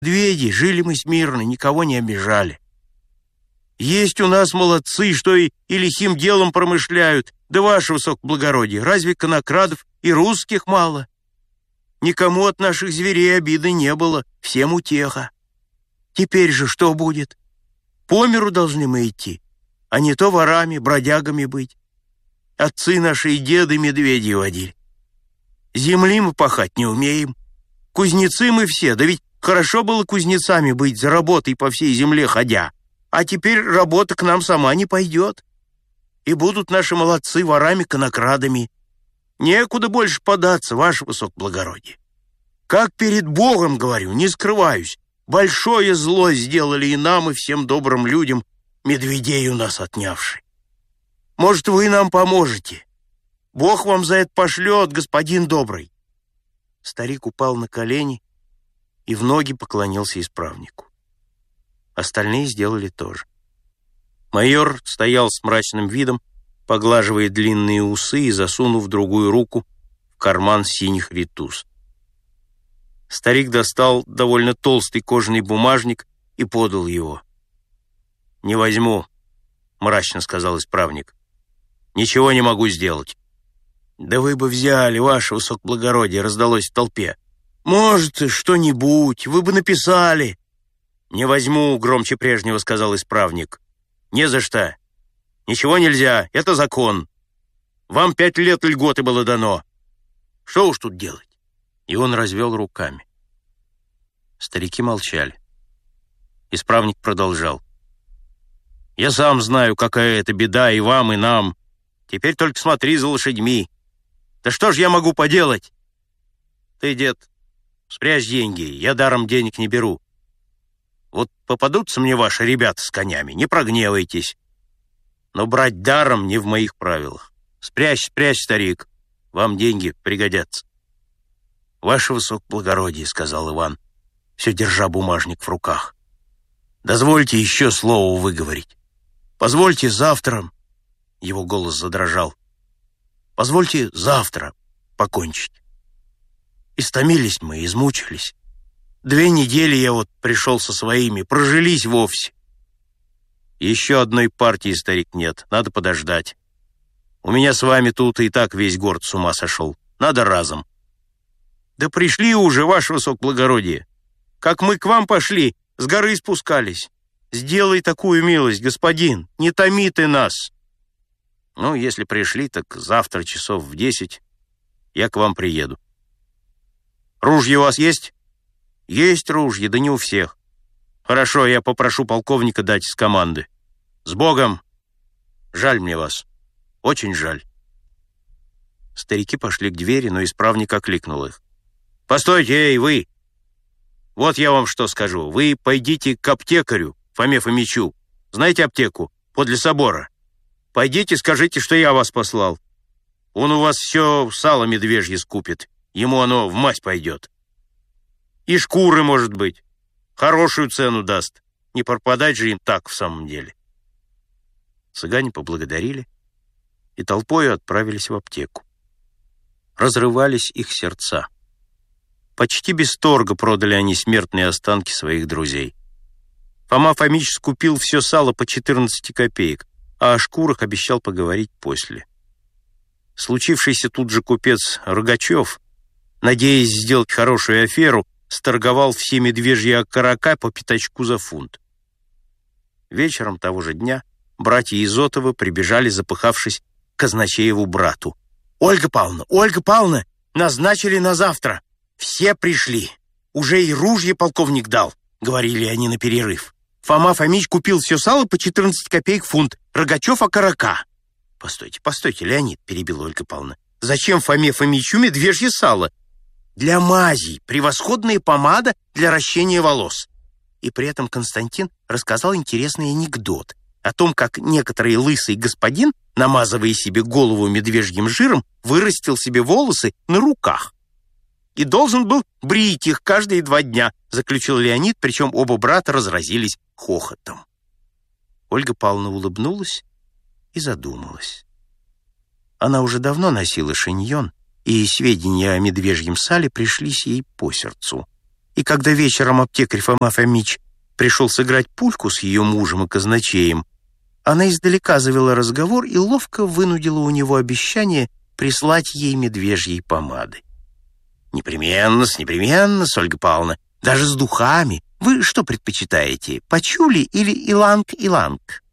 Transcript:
медведи, жили мы смирно, никого не обижали. Есть у нас молодцы, что и лихим делом промышляют, да ваше высокоблагородие, разве конокрадов и русских мало? Никому от наших зверей обиды не было, всем утеха. Теперь же что будет? По миру должны мы идти, а не то ворами, бродягами быть. Отцы наши и деды медведей водили. Земли мы пахать не умеем. Кузнецы мы все, да ведь хорошо было кузнецами быть, за работой по всей земле ходя. А теперь работа к нам сама не пойдет. И будут наши молодцы ворами-конокрадами. Некуда больше податься, ваше высокоблагородие. Как перед Богом говорю, не скрываюсь, большое зло сделали и нам, и всем добрым людям, медведей у нас отнявши. Может, вы нам поможете? Бог вам за это пошлет, господин добрый. Старик упал на колени и в ноги поклонился исправнику. Остальные сделали то же. Майор стоял с мрачным видом, поглаживая длинные усы и засунув другую руку в карман синих ритус. Старик достал довольно толстый кожаный бумажник и подал его. «Не возьму», — мрачно сказал исправник. «Ничего не могу сделать». «Да вы бы взяли, ваше высокоблагородие», — раздалось в толпе. «Может, что-нибудь, вы бы написали». «Не возьму», — громче прежнего сказал исправник. «Не за что. Ничего нельзя, это закон. Вам 5 лет льготы было дано. Что уж тут делать?» И он развел руками. Старики молчали. Исправник продолжал. «Я сам знаю, какая это беда и вам, и нам. Теперь только смотри за лошадьми. Да что ж я могу поделать? Ты, дед, спрячь деньги, я даром денег не беру. Вот попадутся мне ваши ребята с конями, не прогневайтесь. Но брать даром не в моих правилах. Спрячь, старик, вам деньги пригодятся». «Ваше высокоблагородие», — сказал Иван, все держа бумажник в руках, «дозвольте еще слово выговорить. Позвольте завтра...» Его голос задрожал. «Позвольте завтра покончить. Истомились мы, измучились. 2 недели я вот пришел со своими, прожились вовсе. Еще одной партии, старик, нет, надо подождать. У меня с вами тут и так весь город с ума сошел. Надо разом». «Да пришли уже, ваше высокоблагородие. Как мы к вам пошли, с горы спускались. Сделай такую милость, господин, не томи ты нас». «Ну, если пришли, так завтра часов в 10 я к вам приеду». «Ружья у вас есть?» «Есть ружья, да не у всех». «Хорошо, я попрошу полковника дать из команды. С Богом! Жаль мне вас, очень жаль». Старики пошли к двери, но исправник окликнул их. «Постойте, эй, вы! Вот я вам что скажу. Вы пойдите к аптекарю, Фоме Фомичу. Знаете аптеку? Подле собора. Пойдите, скажите, что я вас послал. Он у вас все сало медвежье скупит. Ему оно в мазь пойдет. И шкуры, может быть. Хорошую цену даст. Не пропадать же им так в самом деле». Цыгане поблагодарили и толпою отправились в аптеку. Разрывались их сердца. Почти без торга продали они смертные останки своих друзей. Фома Фомич скупил все сало по 14 копеек, а о шкурах обещал поговорить после. Случившийся тут же купец Рогачев, надеясь сделать хорошую аферу, сторговал все медвежьи окорока по 5 за фунт. Вечером того же дня братья Изотовы прибежали, запыхавшись, к казначееву брату. Ольга Павловна, назначили на завтра. Все пришли. Уже и ружье полковник дал», — говорили они на перерыв. «Фома Фомич купил все сало по 14 копеек фунт. Рогачев окорока». «Постойте, Леонид», — перебила Ольга Павловна. «Зачем Фоме Фомичу медвежье сало?» «Для мазей. Превосходная помада для ращения волос». И при этом Константин рассказал интересный анекдот о том, как некоторый лысый господин, намазывая себе голову медвежьим жиром, вырастил себе волосы на руках. «И должен был брить их каждые 2 дня», заключил Леонид, причем оба брата разразились хохотом. Ольга Павловна улыбнулась и задумалась. Она уже давно носила шиньон, и сведения о медвежьем сале пришлись ей по сердцу. И когда вечером аптекарь Фома Фомич пришел сыграть пульку с ее мужем и казначеем, она издалека завела разговор и ловко вынудила у него обещание прислать ей медвежьей помады. Непременно, Ольга Павловна, даже с духами. Вы что предпочитаете, пачули или иланг-иланг?